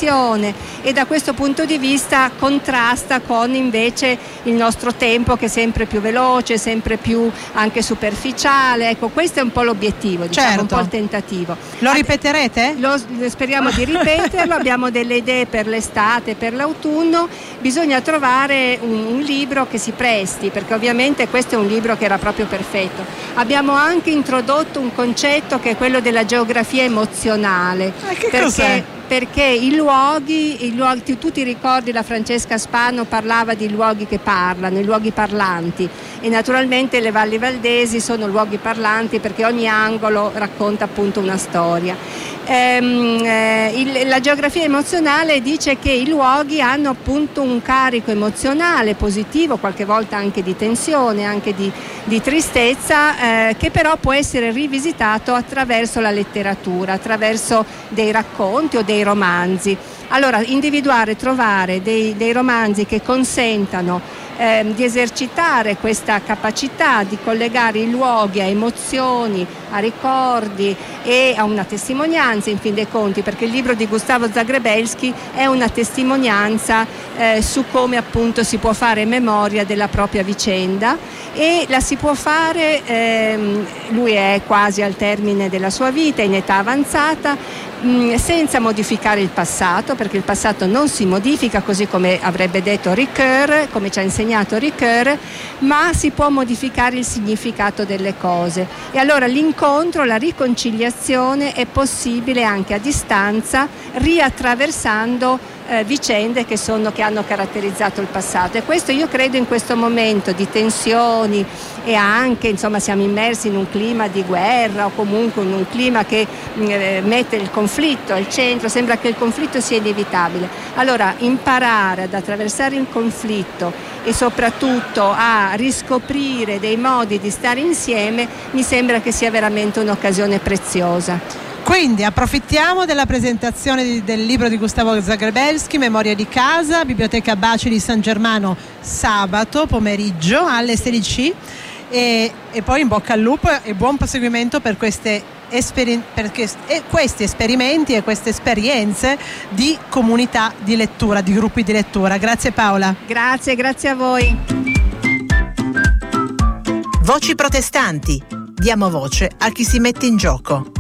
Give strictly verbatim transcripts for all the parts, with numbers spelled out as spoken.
tradizione, e da questo punto di vista contrasta con invece il nostro tempo, che è sempre più veloce, sempre più anche superficiale. Ecco, questo è un po' l'obiettivo, diciamo, certo. un po' il tentativo. Lo ripeterete? Lo, speriamo di ripeterlo, abbiamo delle idee per l'estate, per l'autunno. Bisogna trovare un, un libro che si presti, perché ovviamente questo è un libro che era proprio perfetto. Abbiamo anche introdotto un concetto che è quello della geografia emozionale. Eh, che perché, cos'è? Perché i luoghi, i luoghi, tu, tu ti ricordi, la Francesca Spano parlava di luoghi che parlano, i luoghi parlanti, e naturalmente le Valli Valdesi sono luoghi parlanti perché ogni angolo racconta appunto una storia. Ehm, eh, il, la geografia emozionale dice che i luoghi hanno appunto un carico emozionale positivo, qualche volta anche di tensione, anche di, di tristezza, eh, che però può essere rivisitato attraverso la letteratura, attraverso dei racconti o dei romanzi. Allora, individuare, trovare dei, dei romanzi che consentano eh, di esercitare questa capacità di collegare i luoghi a emozioni, a ricordi e a una testimonianza, in fin dei conti, perché il libro di Gustavo Zagrebelsky è una testimonianza eh, su come appunto si può fare memoria della propria vicenda, e la si può fare, ehm, lui è quasi al termine della sua vita, in età avanzata, mh, senza modificare il passato, perché il passato non si modifica, così come avrebbe detto Ricoeur, come ci ha insegnato Ricoeur, ma si può modificare il significato delle cose. E allora l'incontro, la riconciliazione è possibile anche a distanza, riattraversando eh, vicende che, sono, che hanno caratterizzato il passato. E questo, io credo, in questo momento di tensioni, e anche, insomma, siamo immersi in un clima di guerra, o comunque in un clima che eh, mette il conflitto al centro, sembra che il conflitto sia inevitabile. Allora, imparare ad attraversare il conflitto e soprattutto a riscoprire dei modi di stare insieme, mi sembra che sia veramente un'occasione preziosa. Quindi approfittiamo della presentazione di, del libro di Gustavo Zagrebelsky, Memoria di casa, Biblioteca Baci di San Germano, sabato pomeriggio alle sedici, e, e poi in bocca al lupo e buon proseguimento per queste esperi- perché, e questi esperimenti e queste esperienze di comunità di lettura, di gruppi di lettura. Grazie Paola. Grazie, grazie a voi. Voci protestanti. Diamo voce a chi si mette in gioco.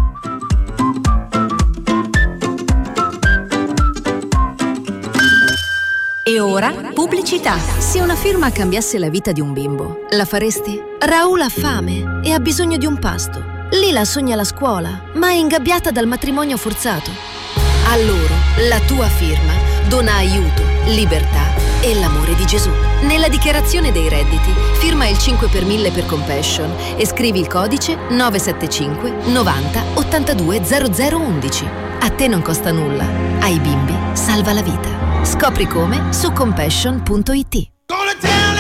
E ora, pubblicità. Se una firma cambiasse la vita di un bimbo, la faresti? Raul ha fame e ha bisogno di un pasto. Lila sogna la scuola, ma è ingabbiata dal matrimonio forzato. A loro, la tua firma dona aiuto, libertà e l'amore di Gesù. Nella dichiarazione dei redditi, firma il cinque per mille per Compassion e scrivi il codice nove sette cinque novanta ottantadue zero zero undici. A te non costa nulla, ai bimbi salva la vita. Scopri come su compassion punto it.